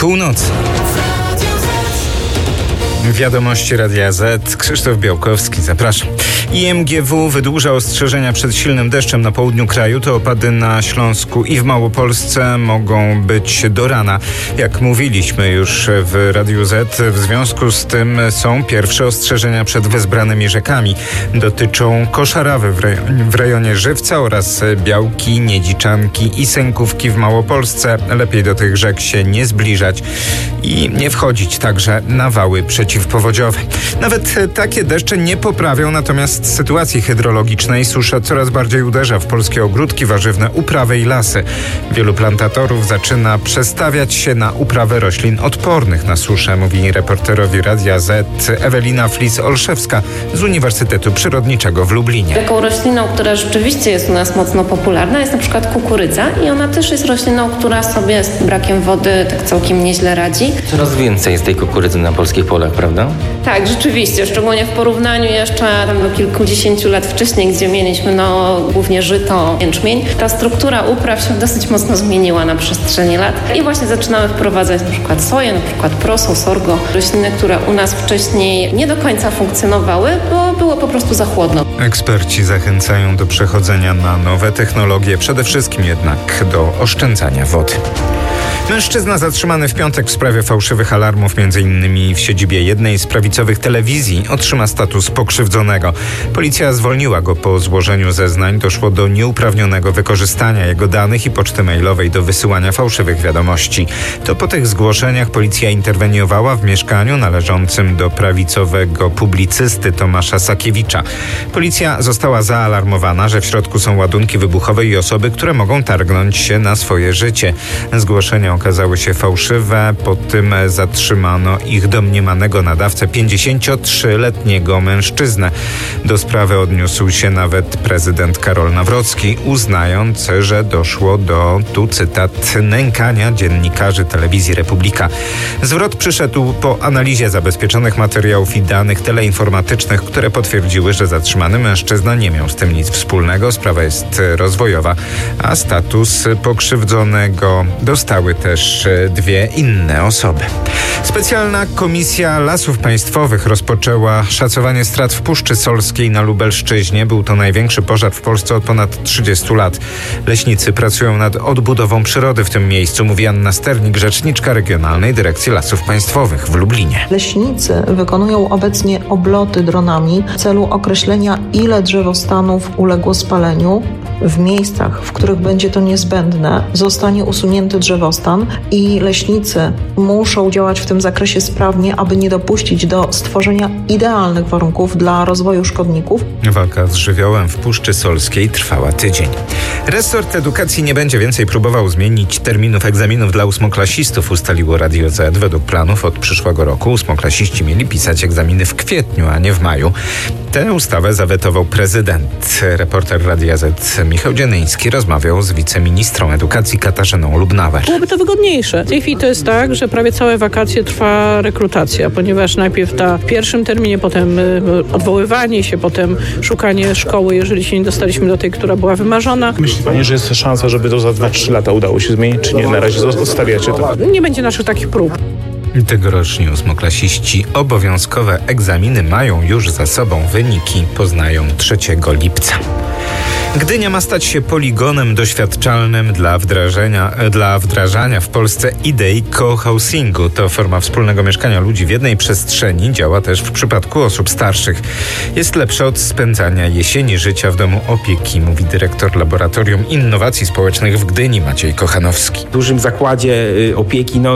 północy. Wiadomości Radia Z. Krzysztof Białkowski, zapraszam. IMGW wydłuża ostrzeżenia przed silnym deszczem na południu kraju. To opady na Śląsku i w Małopolsce mogą być do rana. Jak mówiliśmy już w Radiu Z, w związku z tym są pierwsze ostrzeżenia przed wezbranymi rzekami. Dotyczą Koszarawy w rejonie Żywca oraz Białki, Niedziczanki i Sękówki w Małopolsce. Lepiej do tych rzek się nie zbliżać i nie wchodzić także na wały przeciwpowodziowe. Nawet takie deszcze nie poprawią natomiast sytuacji hydrologicznej. Susza coraz bardziej uderza w polskie ogródki warzywne, uprawy i lasy. Wielu plantatorów zaczyna przestawiać się na uprawę roślin odpornych na suszę, mówi reporterowi Radia Z Ewelina Flis-Olszewska z Uniwersytetu Przyrodniczego w Lublinie. Taką rośliną, która rzeczywiście jest u nas mocno popularna, jest na przykład kukurydza i ona też jest rośliną, która sobie z brakiem wody tak całkiem nieźle radzi. Coraz więcej jest tej kukurydzy na polskich polach, prawda? Tak, rzeczywiście, szczególnie w porównaniu jeszcze do kilkudziesięciu lat wcześniej, gdzie mieliśmy głównie żyto, jęczmień. Ta struktura upraw się dosyć mocno zmieniła na przestrzeni lat i właśnie zaczynamy wprowadzać na przykład soję, na przykład proso, sorgo, rośliny, które u nas wcześniej nie do końca funkcjonowały, bo było po prostu za chłodno. Eksperci zachęcają do przechodzenia na nowe technologie, przede wszystkim jednak do oszczędzania wody. Mężczyzna zatrzymany w piątek w sprawie fałszywych alarmów, m.in. w siedzibie jednej z prawicowych telewizji, otrzyma status pokrzywdzonego. Policja zwolniła go po złożeniu zeznań. Doszło do nieuprawnionego wykorzystania jego danych i poczty mailowej do wysyłania fałszywych wiadomości. To po tych zgłoszeniach policja interweniowała w mieszkaniu należącym do prawicowego publicysty Tomasza Sakiewicza. Policja została zaalarmowana, że w środku są ładunki wybuchowe i osoby, które mogą targnąć się na swoje życie. Zgłoszenia okazały się fałszywe. Po tym zatrzymano ich domniemanego nadawcę, 53-letniego mężczyznę. Do sprawy odniósł się nawet prezydent Karol Nawrocki, uznając, że doszło do, tu cytat, nękania dziennikarzy telewizji Republika. Zwrot przyszedł po analizie zabezpieczonych materiałów i danych teleinformatycznych, które potwierdziły, że zatrzymany mężczyzna nie miał z tym nic wspólnego. Sprawa jest rozwojowa, a status pokrzywdzonego dostały też dwie inne osoby. Specjalna Komisja Lasów Państwowych rozpoczęła szacowanie strat w Puszczy Solskiej na Lubelszczyźnie. Był to największy pożar w Polsce od ponad 30 lat. Leśnicy pracują nad odbudową przyrody w tym miejscu, mówi Anna Sternik, rzeczniczka Regionalnej Dyrekcji Lasów Państwowych w Lublinie. Leśnicy wykonują obecnie obloty dronami w celu określenia, ile drzewostanów uległo spaleniu. W miejscach, w których będzie to niezbędne, zostanie usunięty drzewostan i leśnicy muszą działać w tym zakresie sprawnie, aby nie dopuścić do stworzenia idealnych warunków dla rozwoju szkodników. Walka z żywiołem w Puszczy Solskiej trwała tydzień. Resort Edukacji nie będzie więcej próbował zmienić terminów egzaminów dla ósmoklasistów, ustaliło Radio Z. Według planów od przyszłego roku ósmoklasiści mieli pisać egzaminy w kwietniu, a nie w maju. Tę ustawę zawetował prezydent. Reporter Radia Z Michał Dzianyński rozmawiał z wiceministrą edukacji Katarzyną Lubnauer. Byłoby to wygodniejsze. W tej chwili to jest tak, że prawie całe wakacje trwa rekrutacja, ponieważ najpierw w pierwszym terminie, potem odwoływanie się, potem szukanie szkoły, jeżeli się nie dostaliśmy do tej, która była wymarzona. Myśli pani, że jest szansa, żeby to za 2-3 lata udało się zmienić, czy nie? Na razie zostawiacie to? Nie będzie naszych takich prób. Tegoroczni ósmoklasiści obowiązkowe egzaminy mają już za sobą. Wyniki poznają 3 lipca. Gdynia ma stać się poligonem doświadczalnym dla wdrażania w Polsce idei co-housingu. To forma wspólnego mieszkania ludzi w jednej przestrzeni. Działa też w przypadku osób starszych. Jest lepsze od spędzania jesieni życia w domu opieki, mówi dyrektor Laboratorium Innowacji Społecznych w Gdyni Maciej Kochanowski. W dużym zakładzie opieki